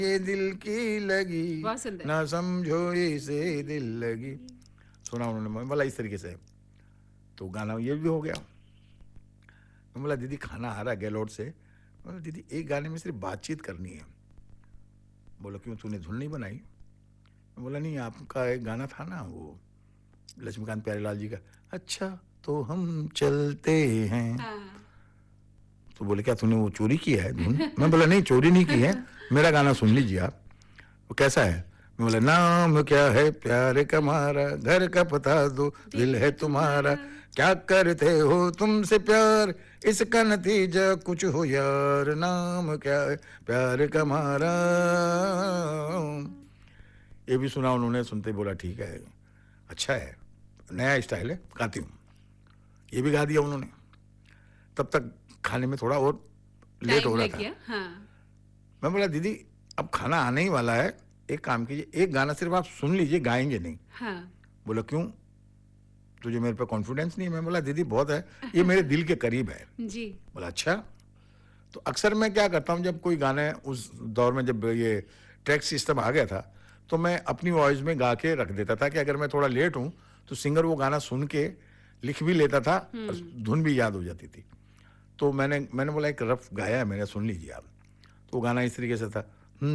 ये दिल की लगी, बहुत सुंदर। ना समझो इसे दिल लगी। सुना उन्होंने, मैं बोला इस तरीके से। तो गाना ये भी हो गया। मैं बोला दीदी खाना आ रहा है गैलोड से। मैं बोला दीदी एक गाने में सिर्फ बातचीत करनी है। बोला क्यों, तूने धुन नहीं बनाई? मैं बोला नहीं, आपका एक गाना था ना वो लक्ष्मीकांत प्यारेलाल जी का, अच्छा तो हम चलते हैं। हाँ। तो बोले क्या तूने वो चोरी किया है धुन? मैं बोला नहीं, चोरी नहीं की है, मेरा गाना सुन लीजिए आप। वो कैसा है? मैं बोला नाम क्या है प्यार का मारा, घर का पता दो, दिल दिल है है तुम्हारा, तुम्हारा। क्या करते हो तुमसे प्यार, इसका नतीजा कुछ हो यार, नाम क्या है प्यार का मारा। ये भी सुना उन्होंने, सुनते ही बोला ठीक है, अच्छा है, नया स्टाइल है, गाती हूँ। ये भी गा दिया उन्होंने। तब तक खाने में थोड़ा और लेट टाइम हो रहा लग था। गया, हाँ। मैं बोला दीदी अब खाना आने ही वाला है, एक काम कीजिए, एक गाना सिर्फ आप सुन लीजिए, गाएंगे नहीं। हाँ। बोला क्यों, तुझे मेरे पे कॉन्फिडेंस नहीं है? मैं बोला दीदी बहुत है, ये मेरे दिल के करीब है। जी। बोला अच्छा। तो अक्सर मैं क्या करता हूँ, जब कोई गाना है, उस दौर में जब ये ट्रैक सिस्टम आ गया था, तो मैं अपनी वॉइस में गा के रख देता था कि अगर मैं थोड़ा लेट हूँ तो सिंगर वो गाना सुन के लिख भी लेता था और धुन भी याद हो जाती थी। तो मैंने मैंने बोला एक रफ गाया है मैंने, सुन लीजिए आप। तो वो गाना इस तरीके से था,